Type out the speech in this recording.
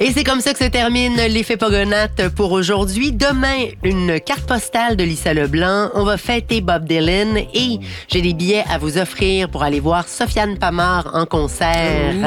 Et c'est comme ça que se termine l'effet Pogonates pour aujourd'hui. Demain, une carte postale de Lisa Leblanc. On va fêter Bob Dylan et j'ai des billets à vous offrir pour aller voir Sofiane Pamart en concert.